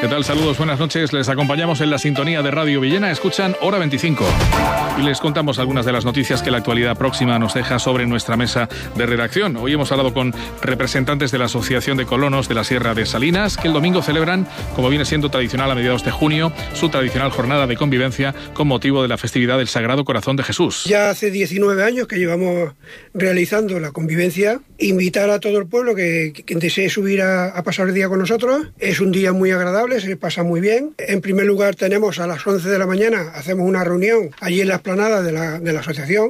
¿Qué tal? Saludos, buenas noches. Les acompañamos en la sintonía de Radio Villena. Escuchan Hora 25. Y les contamos algunas de las noticias que la actualidad próxima nos deja sobre nuestra mesa de redacción. Hoy hemos hablado con representantes de la Asociación de Colonos de la Sierra de Salinas, que el domingo celebran, como viene siendo tradicional a mediados de junio, su tradicional jornada de convivencia con motivo de la festividad del Sagrado Corazón de Jesús. Ya hace 19 años que llevamos realizando la convivencia. Invitar a todo el pueblo que desee subir a pasar el día con nosotros. Es un día muy agradable, se pasa muy bien. En primer lugar tenemos a las 11 de la mañana, hacemos una reunión allí en la explanada de la asociación.